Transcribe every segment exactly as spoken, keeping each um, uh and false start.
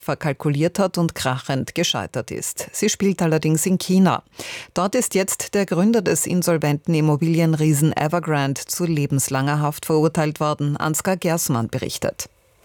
verkalkuliert hat und krachend gescheitert ist. Sie spielt allerdings in China. Dort ist jetzt der Gründer des insolventen Immobilienriesen Evergrande zu lebenslanger Haft verurteilt worden. Ansgar Gersmann berichtet.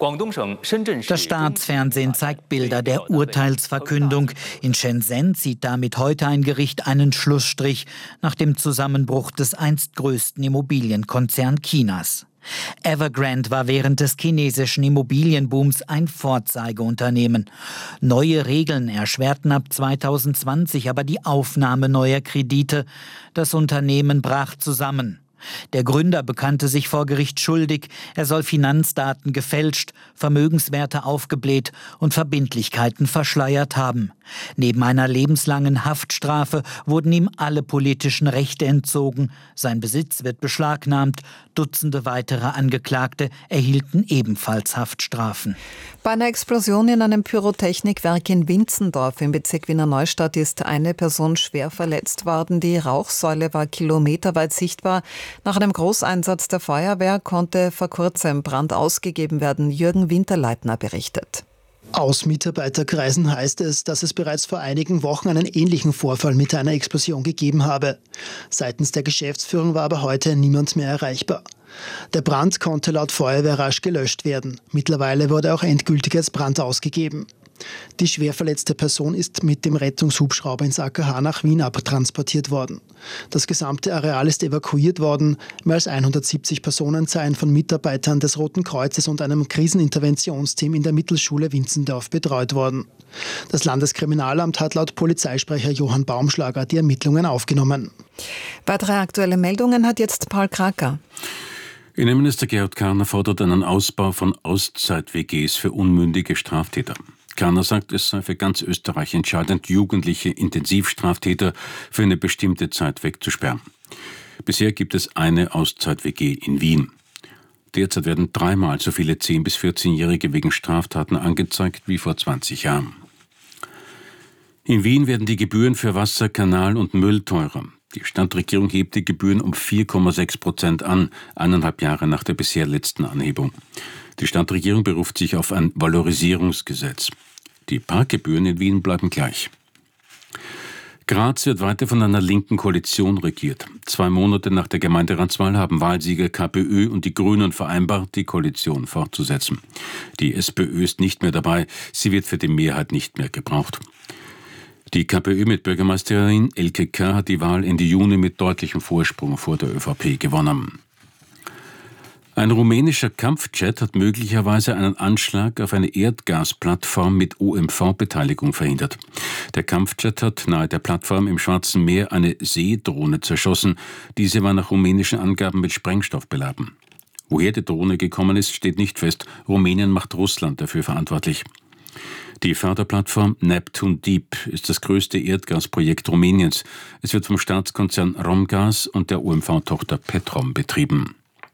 Das Staatsfernsehen zeigt Bilder der Urteilsverkündung. In Shenzhen zieht damit heute ein Gericht einen Schlussstrich nach dem Zusammenbruch des einst größten Immobilienkonzerns Chinas. Evergrande war während des chinesischen Immobilienbooms ein Vorzeigeunternehmen. Neue Regeln erschwerten ab zweitausendzwanzig aber die Aufnahme neuer Kredite. Das Unternehmen brach zusammen. Der Gründer bekannte sich vor Gericht schuldig. Er soll Finanzdaten gefälscht, Vermögenswerte aufgebläht und Verbindlichkeiten verschleiert haben. Neben einer lebenslangen Haftstrafe wurden ihm alle politischen Rechte entzogen. Sein Besitz wird beschlagnahmt. Dutzende weitere Angeklagte erhielten ebenfalls Haftstrafen. Bei einer Explosion in einem Pyrotechnikwerk in Winzendorf im Bezirk Wiener Neustadt ist eine Person schwer verletzt worden. Die Rauchsäule war kilometerweit sichtbar. Nach einem Großeinsatz der Feuerwehr konnte vor kurzem Brand ausgegeben werden. Jürgen Winterleitner berichtet. Aus Mitarbeiterkreisen heißt es, dass es bereits vor einigen Wochen einen ähnlichen Vorfall mit einer Explosion gegeben habe. Seitens der Geschäftsführung war aber heute niemand mehr erreichbar. Der Brand konnte laut Feuerwehr rasch gelöscht werden. Mittlerweile wurde auch endgültig als Brand ausgegeben. Die schwer verletzte Person ist mit dem Rettungshubschrauber ins A K H nach Wien abtransportiert worden. Das gesamte Areal ist evakuiert worden. Mehr als hundertsiebzig Personen seien von Mitarbeitern des Roten Kreuzes und einem Kriseninterventionsteam in der Mittelschule Winzendorf betreut worden. Das Landeskriminalamt hat laut Polizeisprecher Johann Baumschlager die Ermittlungen aufgenommen. Weitere aktuelle Meldungen hat jetzt Paul Kraker. Innenminister Gerhard Karner fordert einen Ausbau von Auszeit-W Gs für unmündige Straftäter. Karner sagt, es sei für ganz Österreich entscheidend, jugendliche Intensivstraftäter für eine bestimmte Zeit wegzusperren. Bisher gibt es eine Auszeit-W G in Wien. Derzeit werden dreimal so viele zehn- bis vierzehnjährige wegen Straftaten angezeigt wie vor zwanzig Jahren. In Wien werden die Gebühren für Wasser, Kanal und Müll teurer. Die Stadtregierung hebt die Gebühren um vier Komma sechs Prozent an, eineinhalb Jahre nach der bisher letzten Anhebung. Die Stadtregierung beruft sich auf ein Valorisierungsgesetz. Die Parkgebühren in Wien bleiben gleich. Graz wird weiter von einer linken Koalition regiert. Zwei Monate nach der Gemeinderatswahl haben Wahlsieger KPÖ und die Grünen vereinbart, die Koalition fortzusetzen. Die SPÖ ist nicht mehr dabei, sie wird für die Mehrheit nicht mehr gebraucht. Die KPÖ mit Bürgermeisterin Elke K. hat die Wahl Ende Juni mit deutlichem Vorsprung vor der ÖVP gewonnen. Ein rumänischer Kampfjet hat möglicherweise einen Anschlag auf eine Erdgasplattform mit O M V-Beteiligung verhindert. Der Kampfjet hat nahe der Plattform im Schwarzen Meer eine Seedrohne zerschossen. Diese war nach rumänischen Angaben mit Sprengstoff beladen. Woher die Drohne gekommen ist, steht nicht fest. Rumänien macht Russland dafür verantwortlich. Die Förderplattform Neptun Deep ist das größte Erdgasprojekt Rumäniens. Es wird vom Staatskonzern Romgaz und der O M V-Tochter Petrom betrieben.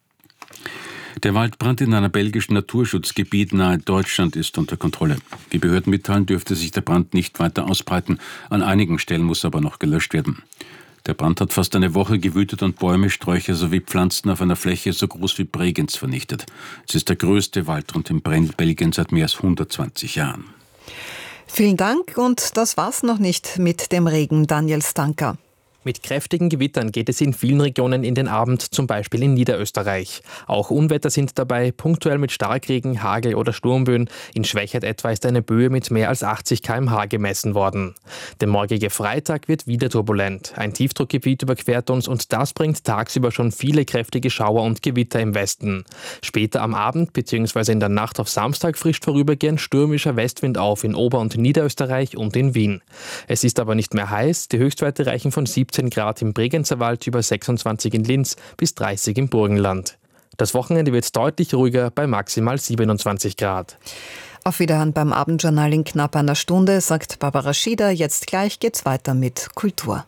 Der Waldbrand in einem belgischen Naturschutzgebiet nahe Deutschland ist unter Kontrolle. Wie Behörden mitteilen, dürfte sich der Brand nicht weiter ausbreiten. An einigen Stellen muss aber noch gelöscht werden. Der Brand hat fast eine Woche gewütet und Bäume, Sträucher sowie Pflanzen auf einer Fläche so groß wie Bregenz vernichtet. Es ist der größte Waldbrand in Belgien seit mehr als hundertzwanzig Jahren. Vielen Dank und das war's noch nicht mit dem Regen, Daniel Stanker. Mit kräftigen Gewittern geht es in vielen Regionen in den Abend, zum Beispiel in Niederösterreich. Auch Unwetter sind dabei, punktuell mit Starkregen, Hagel oder Sturmböen. In Schwechat etwa ist eine Böe mit mehr als achtzig Kilometer pro Stunde gemessen worden. Der morgige Freitag wird wieder turbulent. Ein Tiefdruckgebiet überquert uns und das bringt tagsüber schon viele kräftige Schauer und Gewitter im Westen. Später am Abend bzw. in der Nacht auf Samstag frischt vorübergehend stürmischer Westwind auf in Ober- und Niederösterreich und in Wien. Es ist aber nicht mehr heiß, die Höchstwerte reichen von siebzehn Grad im Bregenzerwald über sechsundzwanzig in Linz bis dreißig im Burgenland. Das Wochenende wird deutlich ruhiger bei maximal siebenundzwanzig Grad. Auf Wiederhören beim Abendjournal in knapp einer Stunde, sagt Barbara Schieder. Jetzt gleich geht's weiter mit Kultur.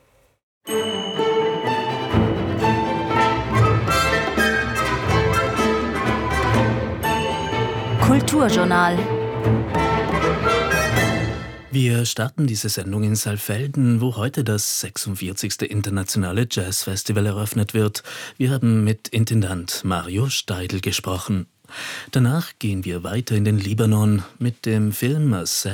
Kulturjournal. Wir starten diese Sendung in Saalfelden, wo heute das sechsundvierzigste Internationale Jazzfestival eröffnet wird. Wir haben mit Intendant Mario Steidl gesprochen. Danach gehen wir weiter in den Libanon mit dem Film A